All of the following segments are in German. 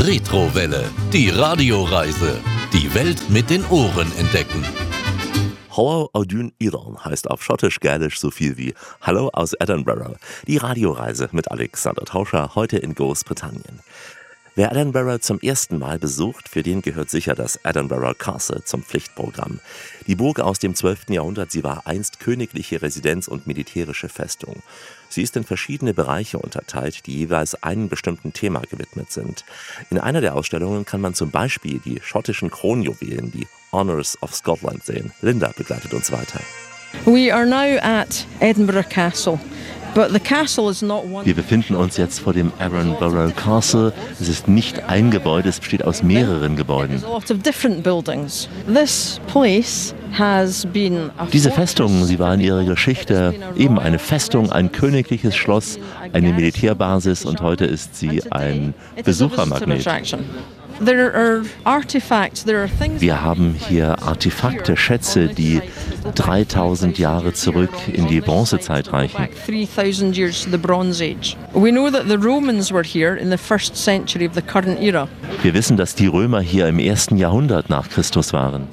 Retrowelle, die Radioreise. Die Welt mit den Ohren entdecken. Hello Audun Iran heißt auf Schottisch-Gälisch so viel wie Hallo aus Edinburgh. Die Radioreise mit Alexander Tauscher, heute in Großbritannien. Wer Edinburgh zum ersten Mal besucht, für den gehört sicher das Edinburgh Castle zum Pflichtprogramm. Die Burg aus dem 12. Jahrhundert, sie war einst königliche Residenz und militärische Festung. Sie ist in verschiedene Bereiche unterteilt, die jeweils einem bestimmten Thema gewidmet sind. In einer der Ausstellungen kann man zum Beispiel die schottischen Kronjuwelen, die Honours of Scotland, sehen. Linda begleitet uns weiter. We are now at Edinburgh Castle. But the castle is not one. Wir befinden uns jetzt vor dem Edinburgh Castle. Es ist nicht ein Gebäude, es besteht aus mehreren Gebäuden. Diese Festung, sie war in ihrer Geschichte eben eine Festung, ein königliches Schloss, eine Militärbasis und heute ist sie ein Besuchermagnet. Wir haben hier Artefakte, Schätze, die 3000 Jahre zurück in die Bronzezeit reichen. Wir wissen, dass die Römer hier im 1. Jahrhundert nach Christus waren.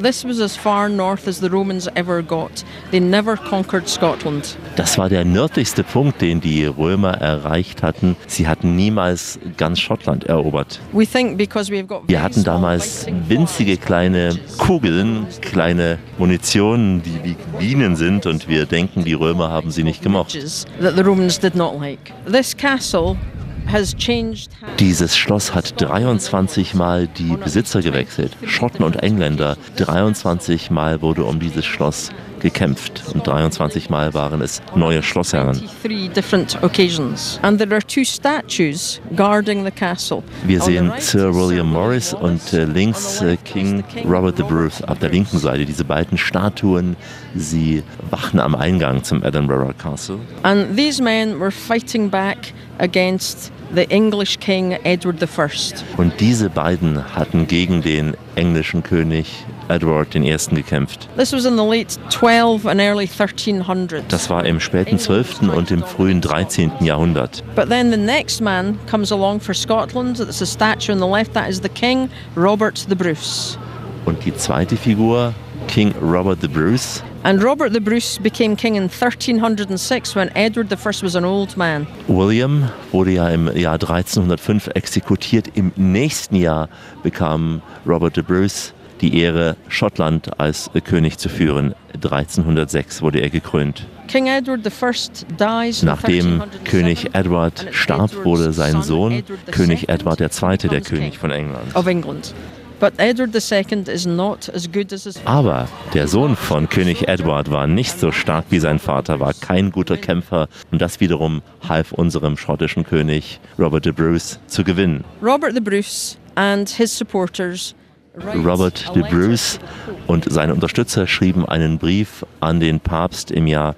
Das war der nördlichste Punkt, den die Römer erreicht hatten. Sie hatten niemals ganz Schottland erobert. Wir hatten damals winzige kleine Kugeln, kleine Munition, die wie Bienen sind und wir denken, die Römer haben sie nicht gemocht. Dieses Schloss hat 23 Mal die Besitzer gewechselt, Schotten und Engländer. 23 Mal wurde um dieses Schloss gekämpft und 23 Mal waren es neue Schlossherren. Wir sehen Sir William Morris und links King Robert the Bruce auf der linken Seite. Diese beiden Statuen, sie wachen am Eingang zum Edinburgh Castle. And these men were fighting back against the English King Edward I. Und diese beiden hatten gegen den englischen König Edward I. gekämpft. This was in the late 12 and early 1300s. Das war im späten 12. und im frühen 13. Jahrhundert. But then the next man comes along for Scotland. It's a statue on the left. That is the King Robert the Bruce. Und die zweite Figur, King Robert the Bruce. And Robert the Bruce became king in 1306 when Edward I was an old man. William wurde ja im Jahr 1305 exekutiert. Im nächsten Jahr bekam Robert the Bruce die Ehre, Schottland als König zu führen. 1306 wurde er gekrönt. King Edward I dies. Nachdem König Edward starb, wurde sein Sohn König Edward II. Der König von England. Of England. But Edward II is not as good as his father. Aber der Sohn von König Edward war nicht so stark wie sein Vater, war kein guter Kämpfer und das wiederum half unserem schottischen König Robert the Bruce zu gewinnen. Robert the Bruce and his supporters. Robert the Bruce und seine Unterstützer schrieben einen Brief an den Papst im Jahr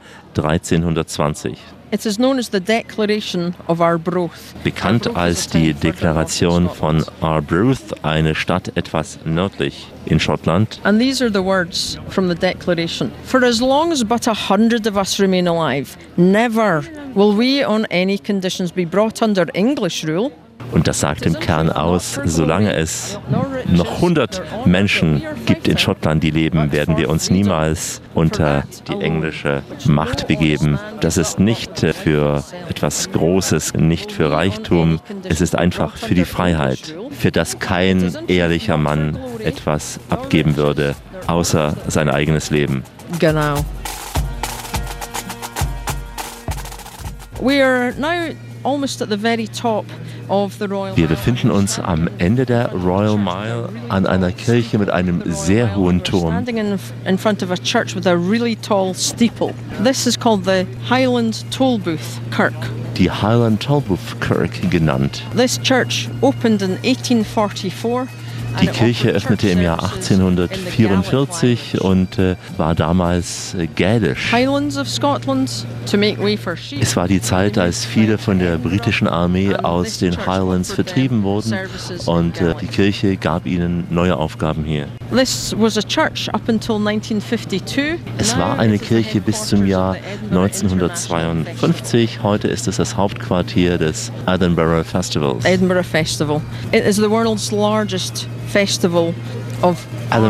1320. It is known as the Declaration of Arbroath. Bekannt als die Deklaration von Arbroath, eine Stadt etwas nördlich in Schottland. And these are the words from the Declaration. For as long as but 100 of us remain alive, never will we on any conditions be brought under English rule. Und das sagt im Kern aus, solange es noch 100 Menschen gibt in Schottland, die leben, werden wir uns niemals unter die englische Macht begeben. Das ist nicht für etwas Großes, nicht für Reichtum. Es ist einfach für die Freiheit, für das kein ehrlicher Mann etwas abgeben würde, außer sein eigenes Leben. Genau. We are now almost at the very top. Wir befinden uns am Ende der Royal Mile an einer Kirche mit einem sehr hohen Turm. Standing in front of a church with a really tall steeple. This is called the Highland Tolbooth Kirk. Die Highland Tolbooth Kirk genannt. This church opened in 1844. Die Kirche öffnete im Jahr 1844 und war damals gälisch. Es war die Zeit, als viele von der britischen Armee aus den Highlands vertrieben wurden und die Kirche gab ihnen neue Aufgaben hier. Es war eine Kirche bis zum Jahr 1952. Heute ist es das Hauptquartier des Edinburgh Festivals. Edinburgh Festival. It is the world's largest festival of